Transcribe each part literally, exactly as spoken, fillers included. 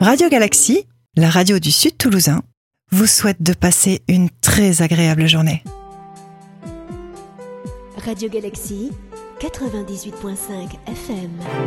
Radio Galaxie, la radio du Sud Toulousain, vous souhaite de passer une très agréable journée. Radio Galaxie, quatre-vingt-dix-huit virgule cinq F M.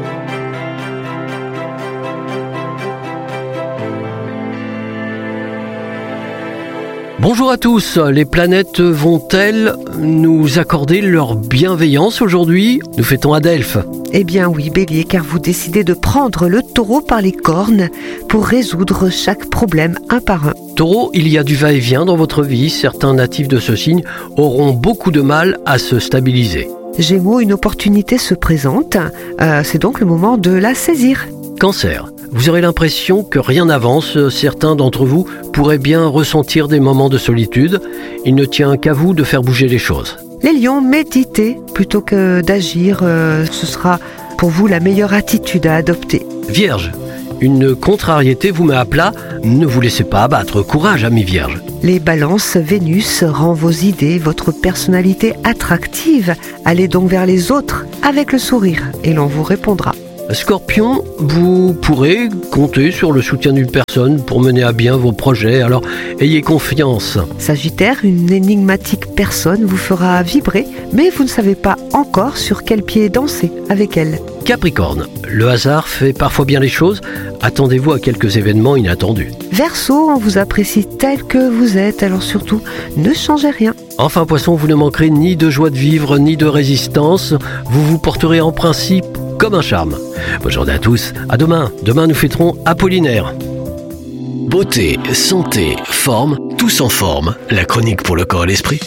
Bonjour à tous, les planètes vont-elles nous accorder leur bienveillance aujourd'hui ? Nous fêtons Adelphes. Eh bien oui, Bélier, car vous décidez de prendre le taureau par les cornes pour résoudre chaque problème un par un. Taureau, il y a du va-et-vient dans votre vie. Certains natifs de ce signe auront beaucoup de mal à se stabiliser. Gémeaux, une opportunité se présente. Euh, c'est donc le moment de la saisir. Cancer, vous aurez l'impression que rien n'avance. Certains d'entre vous pourraient bien ressentir des moments de solitude. Il ne tient qu'à vous de faire bouger les choses. Les lions, méditez plutôt que d'agir. Euh, ce sera pour vous la meilleure attitude à adopter. Vierge, une contrariété vous met à plat. Ne vous laissez pas abattre. Courage, amis vierges. Les balances, Vénus rend vos idées, votre personnalité attractive. Allez donc vers les autres avec le sourire et l'on vous répondra. Scorpion, vous pourrez compter sur le soutien d'une personne pour mener à bien vos projets, alors ayez confiance. Sagittaire, une énigmatique personne vous fera vibrer, mais vous ne savez pas encore sur quel pied danser avec elle. Capricorne, le hasard fait parfois bien les choses, attendez-vous à quelques événements inattendus. Verseau, on vous apprécie tel que vous êtes, alors surtout, ne changez rien. Enfin Poisson, vous ne manquerez ni de joie de vivre, ni de résistance, vous vous porterez en principe comme un charme. Bonne journée à tous, à demain. Demain nous fêterons Apollinaire. Beauté, santé, forme, tous en forme. La chronique pour le corps et l'esprit.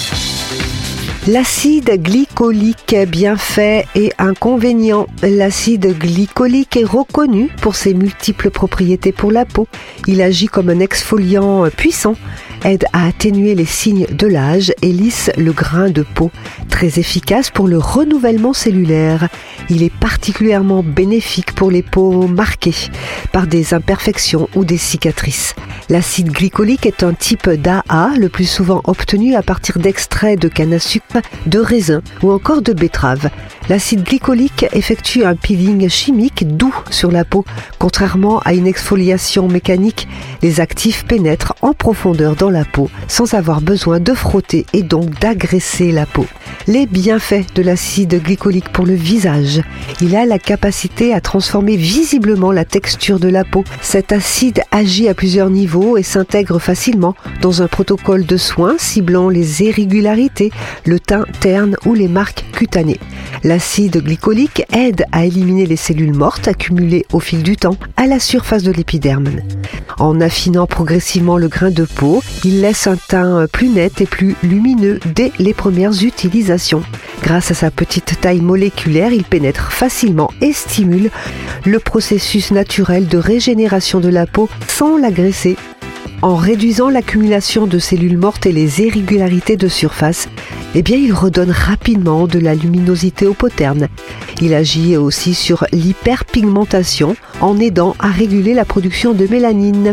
L'acide glycolique, bienfaits et inconvénients. L'acide glycolique est reconnu pour ses multiples propriétés pour la peau. Il agit comme un exfoliant puissant, aide à atténuer les signes de l'âge et lisse le grain de peau. Très efficace pour le renouvellement cellulaire. Il est particulièrement bénéfique pour les peaux marquées par des imperfections ou des cicatrices. L'acide glycolique est un type d'A A, le plus souvent obtenu à partir d'extraits de canne à sucre, de raisin ou encore de betterave. L'acide glycolique effectue un peeling chimique doux sur la peau. Contrairement à une exfoliation mécanique, les actifs pénètrent en profondeur dans la peau sans avoir besoin de frotter et donc d'agresser la peau. Les bienfaits de l'acide glycolique pour le visage. Il a la capacité à transformer visiblement la texture de la peau. Cet acide agit à plusieurs niveaux et s'intègre facilement dans un protocole de soins ciblant les irrégularités, le teint terne ou les marques cutanées. L'acide glycolique aide à éliminer les cellules mortes accumulées au fil du temps à la surface de l'épiderme. En affinant progressivement le grain de peau, il laisse un teint plus net et plus lumineux dès les premières utilisations. Grâce à sa petite taille moléculaire, il pénètre facilement et stimule le processus naturel de régénération de la peau sans l'agresser. En réduisant l'accumulation de cellules mortes et les irrégularités de surface, eh bien, il redonne rapidement de la luminosité aux peaux ternes. Il agit aussi sur l'hyperpigmentation en aidant à réguler la production de mélanine.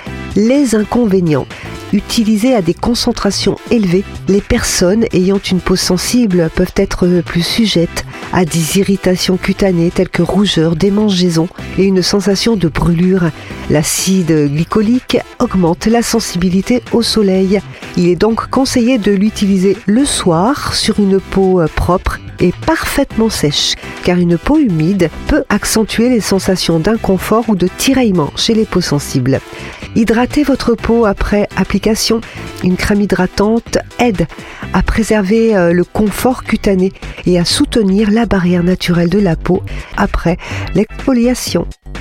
Les inconvénients. Utilisé à des concentrations élevées, les personnes ayant une peau sensible peuvent être plus sujettes à des irritations cutanées telles que rougeur, démangeaisons et une sensation de brûlure. L'acide glycolique augmente la sensibilité au soleil. Il est donc conseillé de l'utiliser le soir sur une peau propre et parfaitement sèche, car une peau humide peut accentuer les sensations d'inconfort ou de tiraillement chez les peaux sensibles. Hydratez votre peau après application. Une crème hydratante aide à préserver le confort cutané et à soutenir la barrière naturelle de la peau après l'exfoliation.